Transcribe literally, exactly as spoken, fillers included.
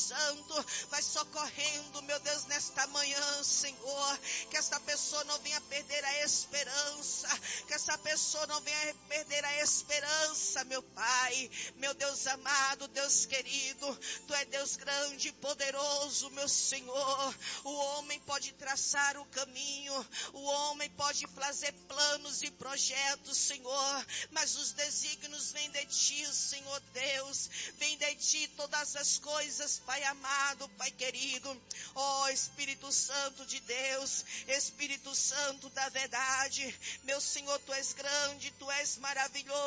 Santo, vai socorrendo, meu Deus, nesta manhã, Senhor, que esta pessoa não venha perder a esperança, que essa pessoa não venha perder a esperança, meu Pai, meu Deus amado, Deus querido, Tu é Deus grande e poderoso, meu Senhor. O homem pode traçar o caminho, o homem pode fazer planos e projetos, Senhor, mas os desígnios vêm de Ti, Senhor Deus, vem de Ti todas as coisas, Pai amado, Pai querido. Ó Espírito Santo de Deus, Espírito Santo da verdade, meu Senhor, Tu és grande, Tu és maravilhoso.